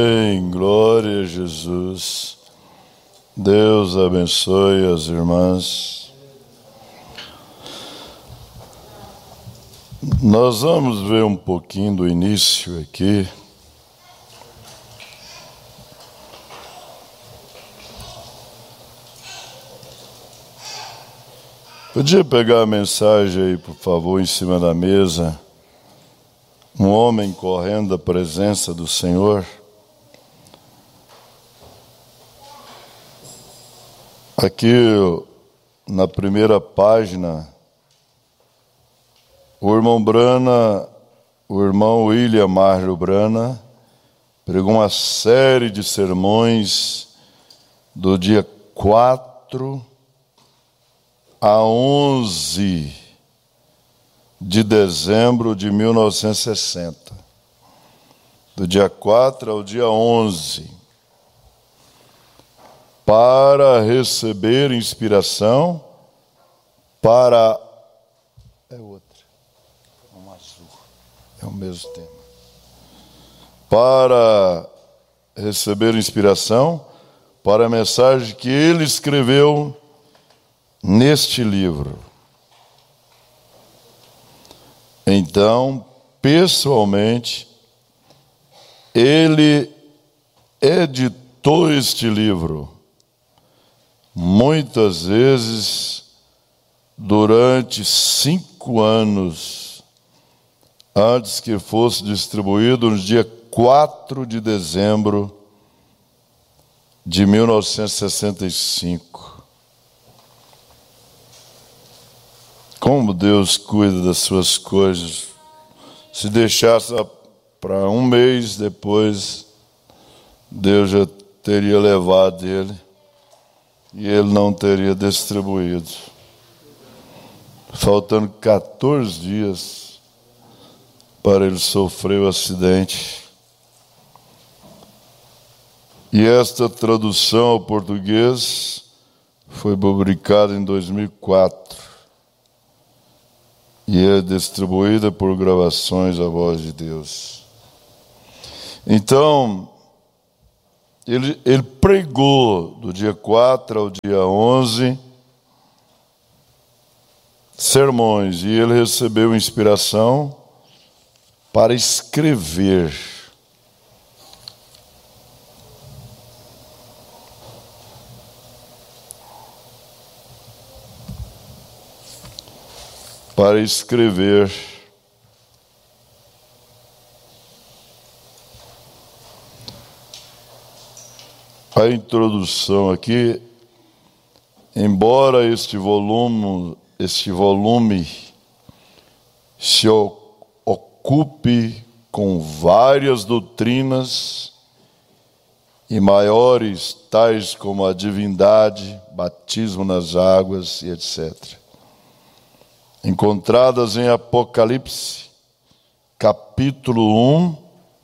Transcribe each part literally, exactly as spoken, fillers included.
Em glória a Jesus. Deus abençoe as irmãs. Nós vamos ver um pouquinho do início aqui. Podia pegar a mensagem aí, por favor, em cima da mesa. Um homem correndo da presença do Senhor. Aqui, na primeira página, o irmão Brana, o irmão William Marlo Brana, pregou uma série de sermões do dia quatro a onze de dezembro de mil novecentos e sessenta. Do dia quatro ao dia onze. Para receber inspiração para... É outra. É um azul. É o mesmo tema. Para receber inspiração para a mensagem que ele escreveu neste livro. Então, pessoalmente, ele editou este livro. Muitas vezes, durante cinco anos, antes que fosse distribuído no dia quatro de dezembro de mil novecentos e sessenta e cinco. Como Deus cuida das suas coisas. Se deixasse para um mês depois, Deus já teria levado ele. E ele não teria distribuído. Faltando quatorze dias para ele sofrer o acidente. E esta tradução ao português foi publicada em dois mil e quatro. E é distribuída por Gravações A Voz de Deus. Então... Ele, ele pregou do dia quatro ao dia onze sermões, e ele recebeu inspiração para escrever. Para escrever. A introdução aqui, embora este volume, este volume se ocupe com várias doutrinas e maiores, tais como a divindade, batismo nas águas e etcétera, encontradas em Apocalipse, capítulo um,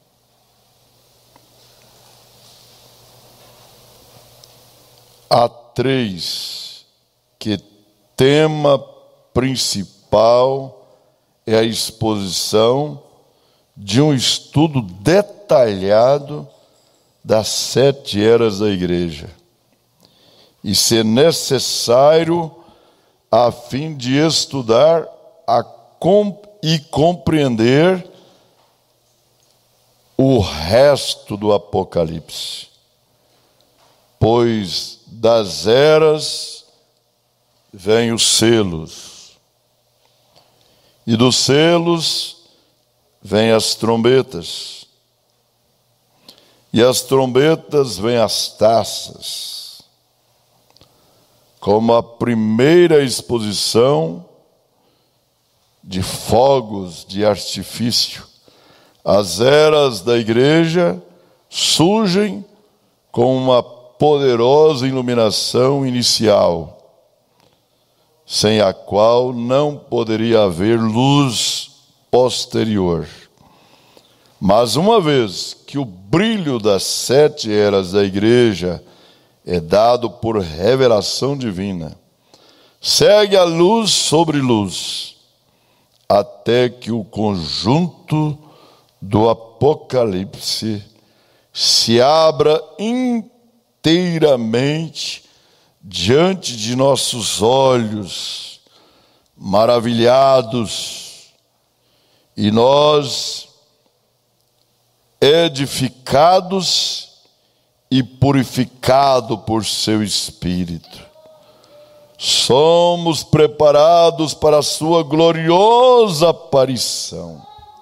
há três, que tema principal é a exposição de um estudo detalhado das sete eras da igreja. E se necessário, a fim de estudar a comp- e compreender o resto do Apocalipse. Pois das eras vêm os selos, e dos selos vêm as trombetas, e as trombetas vêm as taças, como a primeira exposição de fogos de artifício. As eras da igreja surgem com uma poderosa iluminação inicial, sem a qual não poderia haver luz posterior. Mas uma vez que o brilho das sete eras da igreja é dado por revelação divina, segue a luz sobre luz, até que o conjunto do Apocalipse se abra inteiramente diante de nossos olhos, maravilhados, e nós, edificados e purificados por seu Espírito, somos preparados para a sua gloriosa aparição.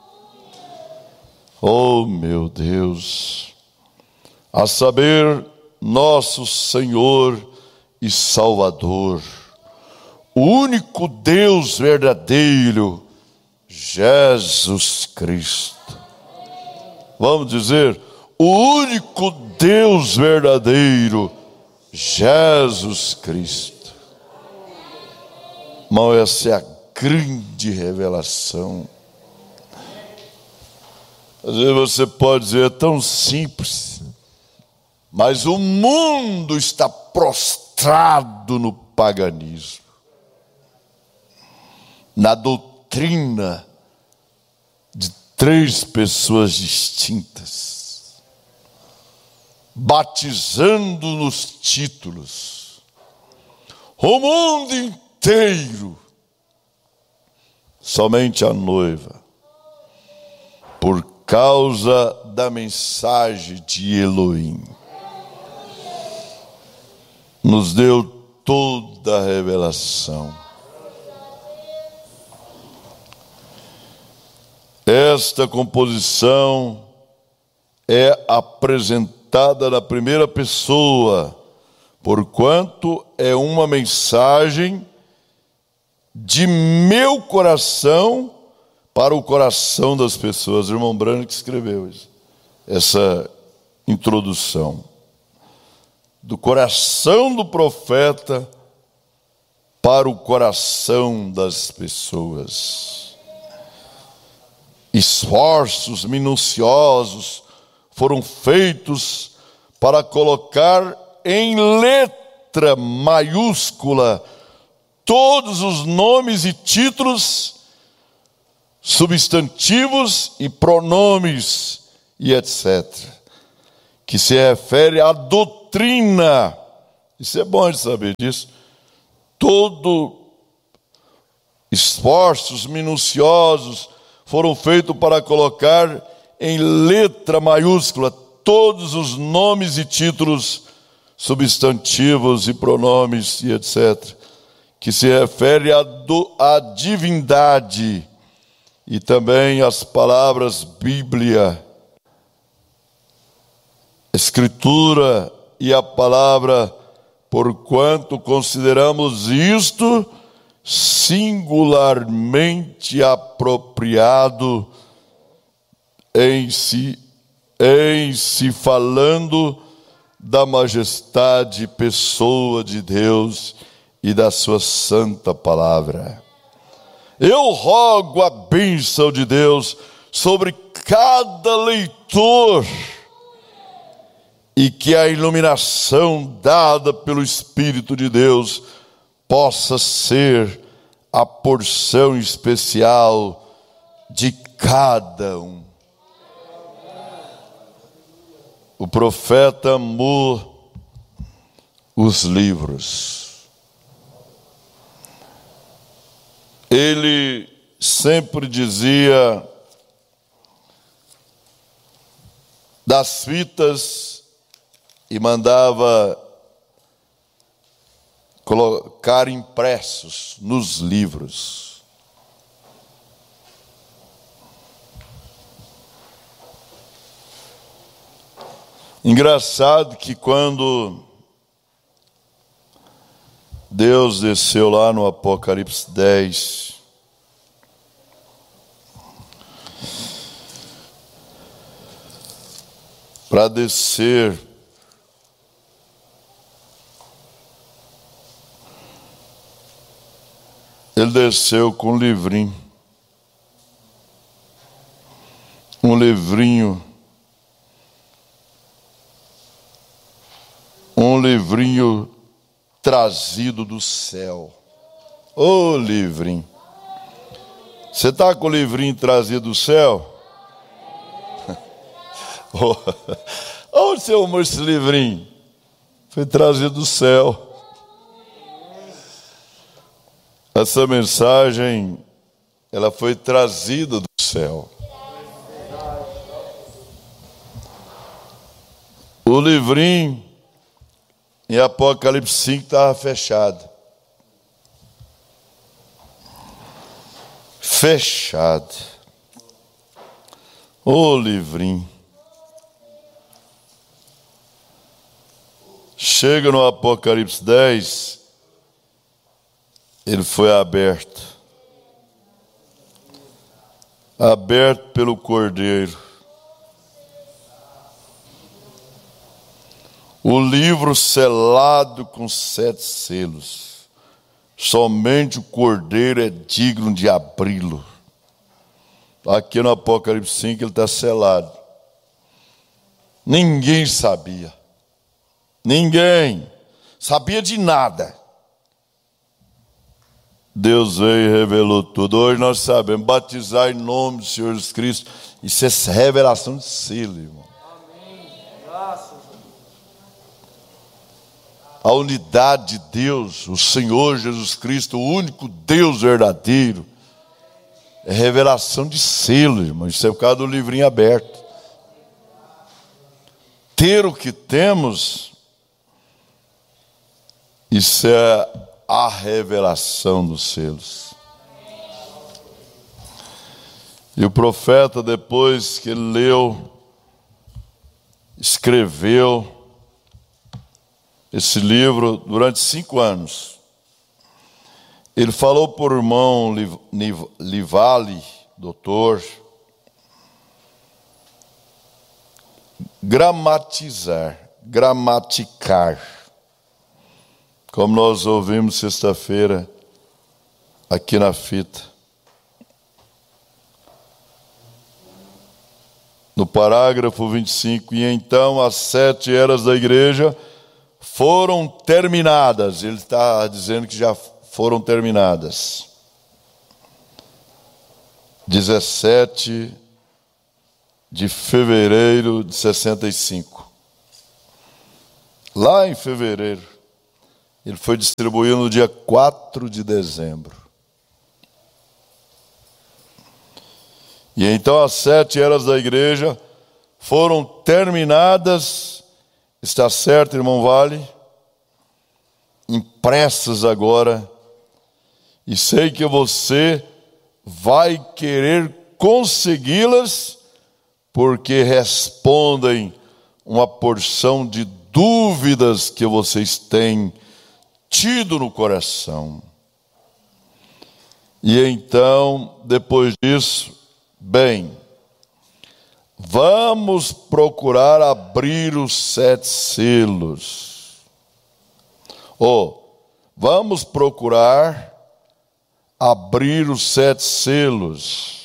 Oh, meu Deus, a saber, nosso Senhor e Salvador, o único Deus verdadeiro, Jesus Cristo. Vamos dizer, o único Deus verdadeiro, Jesus Cristo. Irmão, essa é a grande revelação. Às vezes você pode dizer, é tão simples, mas o mundo está prostrado no paganismo, na doutrina de três pessoas distintas, batizando nos títulos. O mundo inteiro, somente a noiva, por causa da mensagem de Elohim, nos deu toda a revelação. Esta composição é apresentada na primeira pessoa, porquanto é uma mensagem de meu coração para o coração das pessoas. O irmão Branco escreveu isso, essa introdução. Do coração do profeta para o coração das pessoas. Esforços minuciosos foram feitos para colocar em letra maiúscula todos os nomes e títulos, substantivos e pronomes e etcétera, que se refere à doutrina. Isso é bom de saber disso. Todo esforços minuciosos foram feitos para colocar em letra maiúscula todos os nomes e títulos, substantivos e pronomes e etcétera, que se refere à, do, à divindade, e também as palavras Bíblia, Escritura e a palavra, porquanto consideramos isto singularmente apropriado em si, em si falando da majestade e pessoa de Deus e da sua santa palavra. Eu rogo a bênção de Deus sobre cada leitor, e que a iluminação dada pelo Espírito de Deus possa ser a porção especial de cada um. O profeta amou os livros. Ele sempre dizia das fitas e mandava colocar impressos nos livros. Engraçado que quando Deus desceu lá no Apocalipse dez, para descer ele desceu com um livrinho, um livrinho, um livrinho trazido do céu. Ô livrinho, você está com o livrinho trazido do céu? Onde você arrumou esse livrinho? Foi trazido do céu. Essa mensagem, ela foi trazida do céu. O livrinho em Apocalipse cinco estava fechado. Fechado. Ô livrinho. Chega no Apocalipse dez, ele foi aberto. Aberto pelo Cordeiro. O livro selado com sete selos. Somente o Cordeiro é digno de abri-lo. Aqui no Apocalipse cinco ele está selado. Ninguém sabia. Ninguém sabia de nada. Deus veio e revelou tudo. Hoje nós sabemos batizar em nome do Senhor Jesus Cristo. Isso é revelação de selo, irmão. Amém. Graças. A unidade de Deus, o Senhor Jesus Cristo, o único Deus verdadeiro, é revelação de selo, irmão. Isso é por causa do livrinho aberto. Ter o que temos, isso é a revelação dos selos. E o profeta, depois que ele leu, escreveu esse livro durante cinco anos. Ele falou por irmão Livale, doutor, gramatizar, gramaticar, como nós ouvimos sexta-feira aqui na fita. No parágrafo vinte e cinco, e então as sete eras da igreja foram terminadas. Ele está dizendo que já foram terminadas. dezessete de fevereiro de sessenta e cinco. Lá em fevereiro, ele foi distribuído no dia quatro de dezembro. E então as sete eras da igreja foram terminadas. Está certo, irmão Vale? Impressas agora. E sei que você vai querer consegui-las, porque respondem uma porção de dúvidas que vocês têm tido no coração. E então, depois disso, bem, vamos procurar abrir os sete selos. Ou, oh, vamos procurar abrir os sete selos.